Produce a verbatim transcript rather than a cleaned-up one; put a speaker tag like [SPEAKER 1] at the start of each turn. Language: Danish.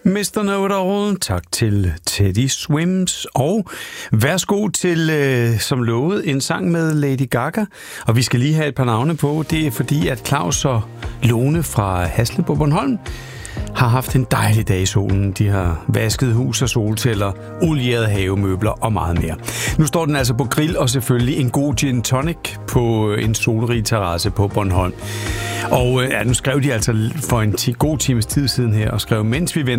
[SPEAKER 1] mister Know-it-all. Tak til Teddy Swims. Og værsgo til, øh, som lovet, en sang med Lady Gaga. Og vi skal lige have et par navne på. Det er fordi, at Claus og Lone fra Hasle på Bornholm har haft en dejlig dag i solen. De har vasket hus og solceller, olierede havemøbler og meget mere. Nu står den altså på grill, og selvfølgelig en god gin tonic på en solrig terrasse på Bornholm. Og ja, nu skrev de altså for en ti- god times tid siden her, og skrev, mens vi venter